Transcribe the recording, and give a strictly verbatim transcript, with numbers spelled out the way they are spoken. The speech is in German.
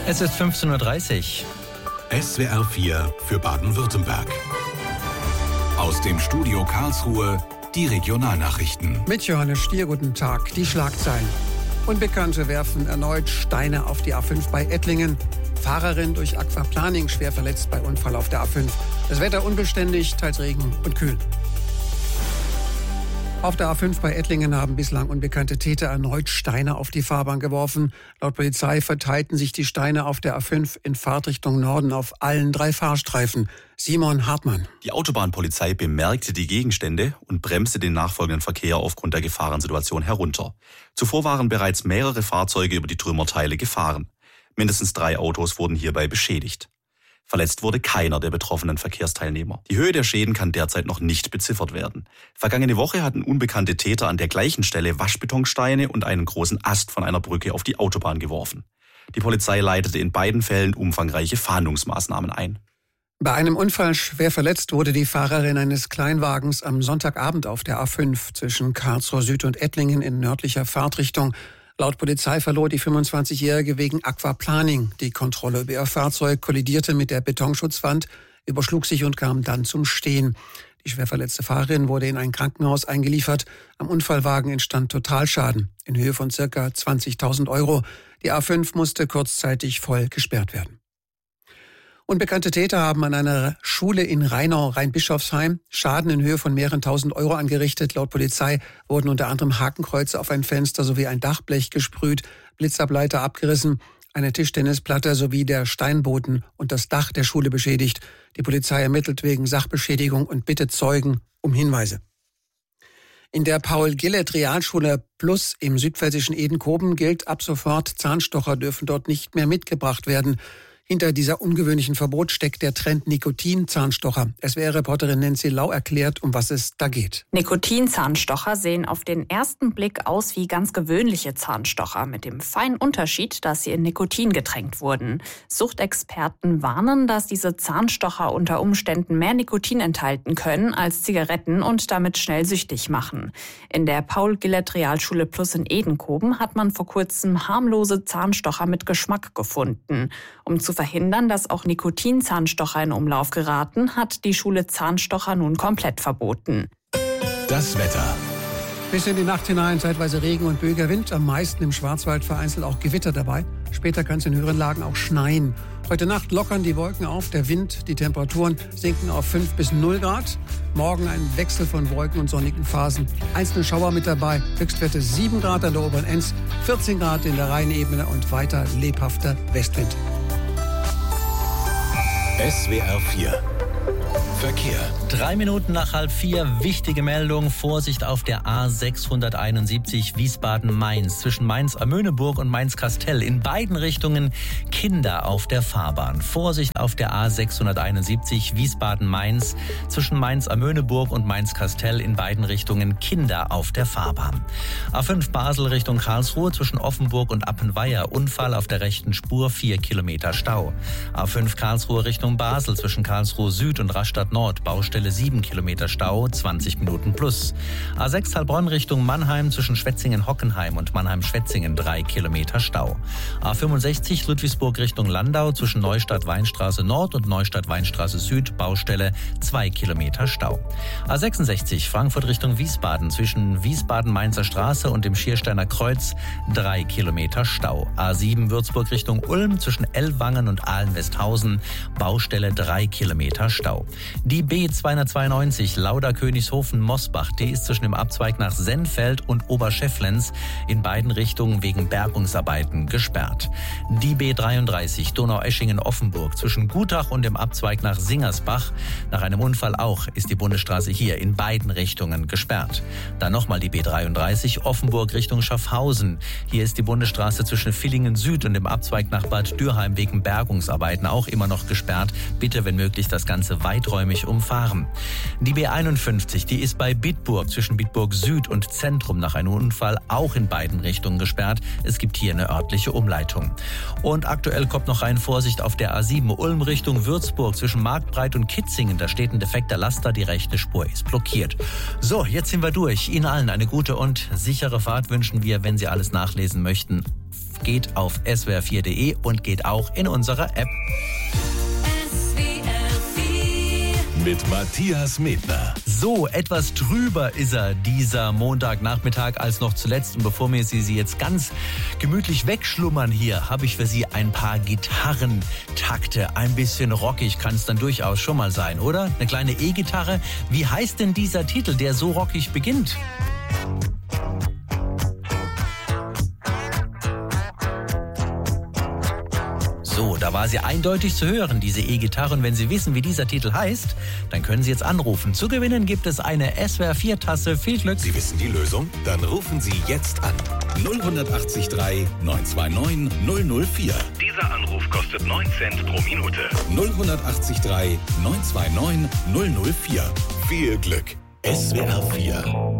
Es ist fünfzehn Uhr dreißig. S W R vier für Baden-Württemberg. Aus dem Studio Karlsruhe die Regionalnachrichten. Mit Johannes Stier, guten Tag. Die Schlagzeilen. Unbekannte werfen erneut Steine auf die A fünf bei Ettlingen. Fahrerin durch Aquaplaning schwer verletzt bei Unfall auf der A fünf. Das Wetter unbeständig, teils Regen und kühl. Auf der A fünf bei Ettlingen haben bislang unbekannte Täter erneut Steine auf die Fahrbahn geworfen. Laut Polizei verteilten sich die Steine auf der A fünf in Fahrtrichtung Norden auf allen drei Fahrstreifen. Simon Hartmann. Die Autobahnpolizei bemerkte die Gegenstände und bremste den nachfolgenden Verkehr aufgrund der Gefahrensituation herunter. Zuvor waren bereits mehrere Fahrzeuge über die Trümmerteile gefahren. Mindestens drei Autos wurden hierbei beschädigt. Verletzt wurde keiner der betroffenen Verkehrsteilnehmer. Die Höhe der Schäden kann derzeit noch nicht beziffert werden. Vergangene Woche hatten unbekannte Täter an der gleichen Stelle Waschbetonsteine und einen großen Ast von einer Brücke auf die Autobahn geworfen. Die Polizei leitete in beiden Fällen umfangreiche Fahndungsmaßnahmen ein. Bei einem Unfall schwer verletzt wurde die Fahrerin eines Kleinwagens am Sonntagabend auf der A fünf zwischen Karlsruhe Süd und Ettlingen in nördlicher Fahrtrichtung. Laut Polizei verlor die fünfundzwanzigjährige wegen Aquaplaning die Kontrolle über ihr Fahrzeug, kollidierte mit der Betonschutzwand, überschlug sich und kam dann zum Stehen. Die schwer verletzte Fahrerin wurde in ein Krankenhaus eingeliefert. Am Unfallwagen entstand Totalschaden in Höhe von circa zwanzigtausend Euro. Die A fünf musste kurzzeitig voll gesperrt werden. Unbekannte Täter haben an einer Schule in Rheinau, Rheinbischofsheim, Schaden in Höhe von mehreren tausend Euro angerichtet. Laut Polizei wurden unter anderem Hakenkreuze auf ein Fenster sowie ein Dachblech gesprüht, Blitzableiter abgerissen, eine Tischtennisplatte sowie der Steinboden und das Dach der Schule beschädigt. Die Polizei ermittelt wegen Sachbeschädigung und bittet Zeugen um Hinweise. In der Paul-Gillett-Realschule Plus im südpfälzischen Edenkoben gilt ab sofort, Zahnstocher dürfen dort nicht mehr mitgebracht werden. Hinter dieser ungewöhnlichen Verbot steckt der Trend Nikotin-Zahnstocher. S W R-Reporterin Nancy Lau erklärt, um was es da geht. Nikotin-Zahnstocher sehen auf den ersten Blick aus wie ganz gewöhnliche Zahnstocher, mit dem feinen Unterschied, dass sie in Nikotin getränkt wurden. Suchtexperten warnen, dass diese Zahnstocher unter Umständen mehr Nikotin enthalten können als Zigaretten und damit schnell süchtig machen. In der Paul-Gillett-Realschule Plus in Edenkoben hat man vor kurzem harmlose Zahnstocher mit Geschmack gefunden. Um zu verhindern, dass auch Nikotinzahnstocher in Umlauf geraten, hat die Schule Zahnstocher nun komplett verboten. Das Wetter. Bis in die Nacht hinein zeitweise Regen und böiger Wind, am meisten im Schwarzwald vereinzelt auch Gewitter dabei. Später kann es in höheren Lagen auch schneien. Heute Nacht lockern die Wolken auf, der Wind, die Temperaturen sinken auf fünf bis null Grad. Morgen ein Wechsel von Wolken und sonnigen Phasen. Einzelne Schauer mit dabei, Höchstwerte sieben Grad an der oberen Enz, vierzehn Grad in der Rheinebene und weiter lebhafter Westwind. S W R vier Verkehr. Drei Minuten nach halb vier, wichtige Meldung. Vorsicht auf der A sechshunderteinundsiebzig Wiesbaden-Mainz. Zwischen Mainz-Amöneburg und Mainz-Kastell. In beiden Richtungen Kinder auf der Fahrbahn. Vorsicht auf der A sechshunderteinundsiebzig Wiesbaden-Mainz. Zwischen Mainz-Amöneburg und Mainz-Kastell. In beiden Richtungen Kinder auf der Fahrbahn. A fünf Basel Richtung Karlsruhe. Zwischen Offenburg und Appenweier. Unfall auf der rechten Spur. Vier Kilometer Stau. A fünf Karlsruhe Richtung Basel. Zwischen Karlsruhe Süd und Rastatt Nord, Baustelle sieben Kilometer Stau, zwanzig Minuten plus. A sechs Heilbronn Richtung Mannheim zwischen Schwetzingen-Hockenheim und Mannheim-Schwetzingen, drei Kilometer Stau. A fünfundsechzig Ludwigsburg Richtung Landau zwischen Neustadt-Weinstraße Nord und Neustadt-Weinstraße Süd, Baustelle zwei Kilometer Stau. A sechsundsechzig Frankfurt Richtung Wiesbaden zwischen Wiesbaden-Mainzer Straße und dem Schiersteiner Kreuz, drei Kilometer Stau. A sieben Würzburg Richtung Ulm zwischen Ellwangen und Ahlen-Westhausen, Baustelle drei Kilometer Stau. Die B zweihundertzweiundneunzig Lauda-Königshofen-Mosbach, die ist zwischen dem Abzweig nach Sennfeld und Oberschefflens in beiden Richtungen wegen Bergungsarbeiten gesperrt. Die B dreiunddreißig Donaueschingen-Offenburg zwischen Gutach und dem Abzweig nach Singersbach. Nach einem Unfall auch ist die Bundesstraße hier in beiden Richtungen gesperrt. Dann nochmal die B dreiunddreißig Offenburg Richtung Schaffhausen. Hier ist die Bundesstraße zwischen Villingen Süd und dem Abzweig nach Bad Dürheim wegen Bergungsarbeiten auch immer noch gesperrt. Bitte, wenn möglich, das Ganze weiträumig nämlich umfahren. Die B einundfünfzig, die ist bei Bitburg zwischen Bitburg Süd und Zentrum nach einem Unfall auch in beiden Richtungen gesperrt. Es gibt hier eine örtliche Umleitung. Und aktuell kommt noch rein Vorsicht auf der A sieben Ulm Richtung Würzburg zwischen Marktbreit und Kitzingen. Da steht ein defekter Laster, die rechte Spur ist blockiert. So, jetzt sind wir durch. Ihnen allen eine gute und sichere Fahrt wünschen wir. Wenn Sie alles nachlesen möchten, geht auf s w r vier punkt d e und geht auch in unsere App. Mit Matthias Medner. So, etwas trüber ist er, dieser Montagnachmittag, als noch zuletzt. Und bevor wir Sie, Sie jetzt ganz gemütlich wegschlummern hier, habe ich für Sie ein paar Gitarrentakte. Ein bisschen rockig kann es dann durchaus schon mal sein, oder? Eine kleine E-Gitarre. Wie heißt denn dieser Titel, der so rockig beginnt? So, da war sie eindeutig zu hören, diese E-Gitarre. Und wenn Sie wissen, wie dieser Titel heißt, dann können Sie jetzt anrufen. Zu gewinnen gibt es eine S W R vier Tasse. Viel Glück. Sie wissen die Lösung? Dann rufen Sie jetzt an. null acht drei neun zwei neun null null vier. Dieser Anruf kostet neun Cent pro Minute. null acht drei neun zwei neun null null vier. Viel Glück. S W R vier.